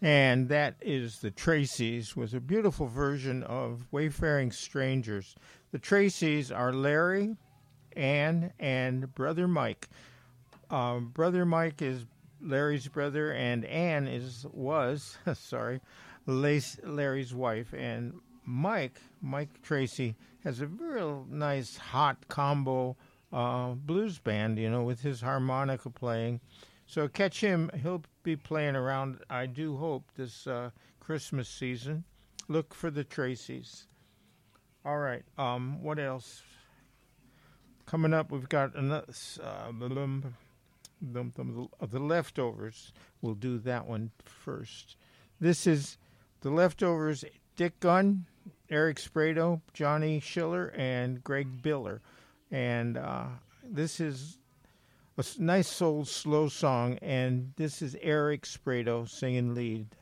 And that is the Tracys with a beautiful version of Wayfaring Strangers. The Tracys are Larry, Ann, and Brother Mike. Brother Mike is Larry's brother, and Ann was sorry, Larry's wife. And Mike Tracy, has a real nice hot combo blues band, with his harmonica playing. So catch him. He'll be playing around, I do hope, this Christmas season. Look for the Tracys. All right. What else? Coming up, we've got another. The Leftovers. We'll do that one first. This is The Leftovers, Dick Gunn, Eric Sprado, Johnny Schiller, and Greg Biller. And this is a nice soul slow song, and this is Eric Sprado singing lead.